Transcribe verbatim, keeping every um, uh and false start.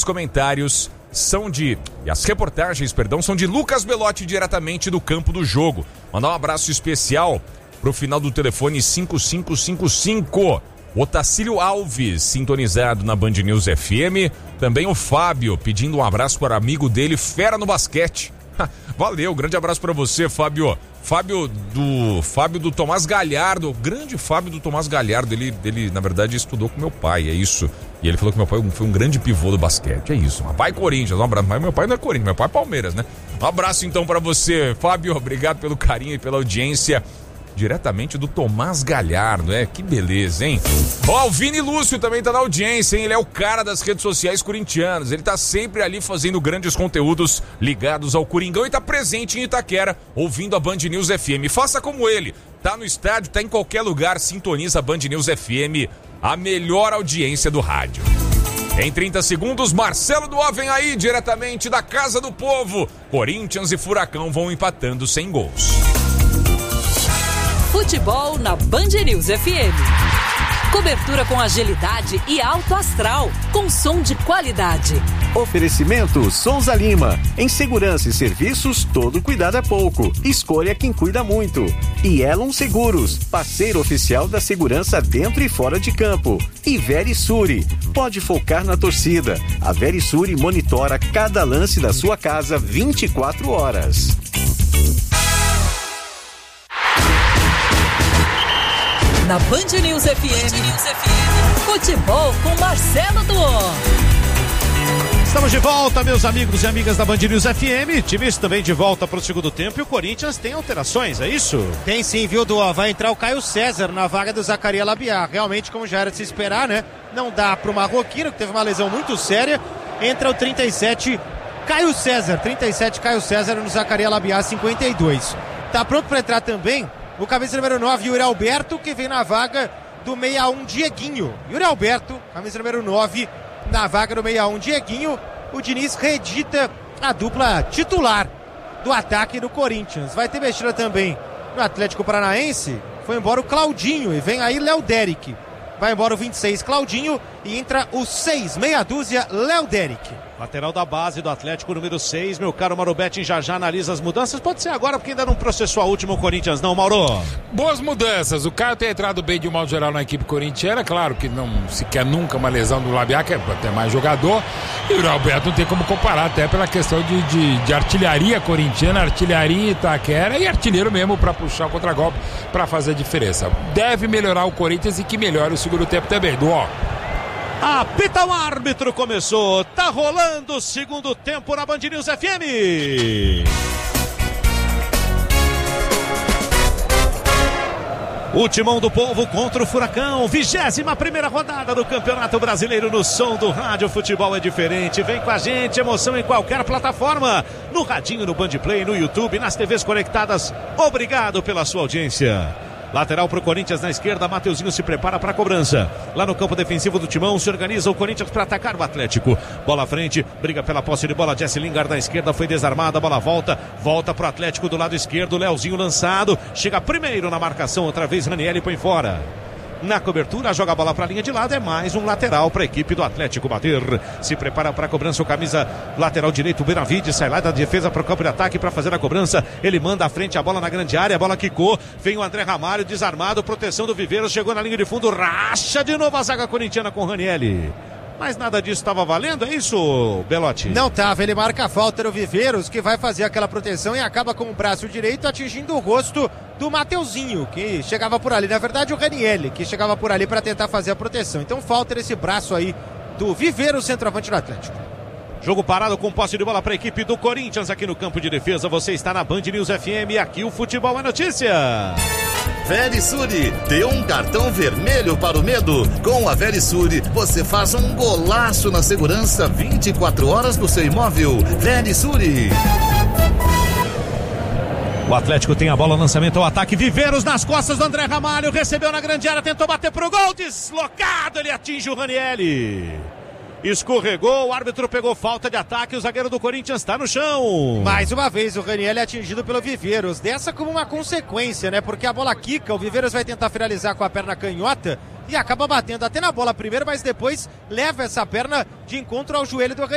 comentários são de... E as reportagens, perdão, são de Lucas Belotti, diretamente do campo do jogo. Mandar um abraço especial pro final do telefone cinco cinco cinco cinco. Otacílio Alves, sintonizado na Band News F M. Também o Fábio, pedindo um abraço para amigo dele, fera no basquete. Valeu, grande abraço para você, Fábio. Fábio do Fábio do Tomás Galhardo, grande Fábio do Tomás Galhardo. Ele, ele, na verdade, estudou com meu pai, é isso. E ele falou que meu pai foi um grande pivô do basquete, é isso. Pai Corinthians, um abraço. Mas meu pai não é Corinthians, meu pai é Palmeiras, né? Um abraço então para você, Fábio. Obrigado pelo carinho e pela audiência. Diretamente do Tomás Galhardo, é, que beleza, hein? Ó, oh, o Vini Lúcio também tá na audiência, hein? Ele é o cara das redes sociais corintianas, ele tá sempre ali fazendo grandes conteúdos ligados ao Coringão e tá presente em Itaquera, ouvindo a Band News F M. Faça como ele, tá no estádio, tá em qualquer lugar, sintoniza a Band News F M, a melhor audiência do rádio. Em trinta segundos, Marcelo Duó vem aí, diretamente da Casa do Povo. Corinthians e Furacão vão empatando sem gols. Futebol na Band News F M. Cobertura com agilidade e alto astral, com som de qualidade. Oferecimento Souza Lima. Em segurança e serviços, todo cuidado é pouco. Escolha quem cuida muito. E Elon Seguros, parceiro oficial da segurança dentro e fora de campo. E Verisuri, pode focar na torcida. A Verisuri monitora cada lance da sua casa vinte e quatro horas. Na Band News F M, Band News F M. Futebol com Marcelo Duó. Estamos de volta, meus amigos e amigas da Band News F M. Times também de volta para o segundo tempo e o Corinthians tem alterações, é isso? Tem sim, viu, Duó? Vai entrar o Caio César na vaga do Zacaria Labiar. Realmente, como já era de se esperar, né? Não dá para o marroquino, que teve uma lesão muito séria. Entra o trinta e sete, Caio César. trinta e sete, Caio César no Zacaria Labiar, cinquenta e dois. Tá pronto para entrar também o camisa número nove, Yuri Alberto, que vem na vaga do sessenta e um, Dieguinho. Yuri Alberto, camisa número nove, na vaga do sessenta e um, Dieguinho. O Diniz reedita a dupla titular do ataque do Corinthians. Vai ter mexida também no Atlético Paranaense. Foi embora o Claudinho e vem aí Léo Derek. Vai embora o vinte e seis, Claudinho, e entra o seis, meia dúzia, Léo Derek. Lateral da base do Atlético, número seis, meu caro Mauro Betting, já já analisa as mudanças. Pode ser agora, porque ainda não processou a última o Corinthians, não, Mauro? Boas mudanças. O Caio tem entrado bem de um modo geral na equipe corintiana. Claro que não se quer nunca uma lesão do Labiar, que é até mais jogador. E o Alberto não tem como comparar, até pela questão de, de, de artilharia corintiana, artilharia em Itaquera e artilheiro mesmo para puxar o contragolpe, para fazer a diferença. Deve melhorar o Corinthians e que melhore o segundo tempo também, do ó. Apita o árbitro, começou, tá rolando o segundo tempo na Band News F M. O Timão do Povo contra o Furacão, vigésima primeira rodada do Campeonato Brasileiro no som do rádio. Futebol é diferente, vem com a gente, emoção em qualquer plataforma, no radinho, no Bandplay, no YouTube, nas T Vs conectadas. Obrigado pela sua audiência. Lateral para o Corinthians na esquerda, Mateuzinho se prepara para a cobrança. Lá no campo defensivo do Timão, se organiza o Corinthians para atacar o Atlético. Bola à frente, briga pela posse de bola, Jesse Lingard na esquerda, foi desarmada, a bola volta, volta para o Atlético do lado esquerdo, Leozinho lançado, chega primeiro na marcação, outra vez Ranieri põe fora. Na cobertura, joga a bola para a linha de lado, é mais um lateral para a equipe do Atlético bater. Se prepara para a cobrança, o camisa lateral direito, Benavides, sai lá da defesa para o campo de ataque para fazer a cobrança. Ele manda à frente a bola na grande área, a bola quicou, vem o André Ramalho, desarmado, proteção do Viveiros, chegou na linha de fundo, racha de novo a zaga corintiana com Ranieri. Mas nada disso estava valendo, é isso, Belotti? Não estava, ele marca a falta do Viveiros, que vai fazer aquela proteção e acaba com o braço direito atingindo o rosto do Mateuzinho, que chegava por ali. Na verdade, o Ranieri, que chegava por ali para tentar fazer a proteção. Então falta esse braço aí do Viveiros, centroavante do Atlético. Jogo parado com posse de bola para a equipe do Corinthians aqui no campo de defesa. Você está na Band News F M, aqui o futebol é notícia. Verisuri, dê um cartão vermelho para o medo. Com a Verisuri, você faz um golaço na segurança vinte e quatro horas do seu imóvel. Verisuri. O Atlético tem a bola, lançamento ao ataque, Viveiros nas costas do André Ramalho, recebeu na grande área, tentou bater pro gol, deslocado, ele atinge o Ranieri. Escorregou, o árbitro pegou falta de ataque, o zagueiro do Corinthians está no chão. Mais uma vez o Ranieri é atingido pelo Viveiros, dessa como uma consequência, né? Porque a bola quica, o Viveiros vai tentar finalizar com a perna canhota e acaba batendo até na bola primeiro, mas depois leva essa perna de encontro ao joelho do Ranieri.